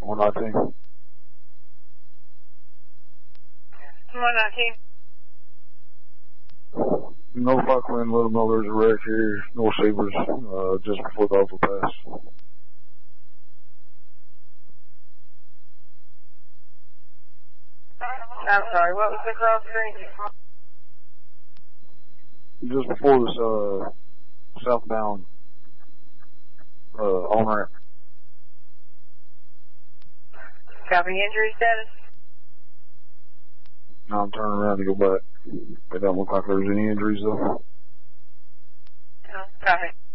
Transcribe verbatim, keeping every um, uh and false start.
one nineteen. one nineteen. Notify Quinn, let them know there's a wreck here, North Severs, uh, just before the overpass. I'm sorry, what was the cross street? Just before this, uh, southbound, uh, on-ramp. Copy injury status? Now I'm turning around to go back. It don't look like there's any injuries though. Oh, copy.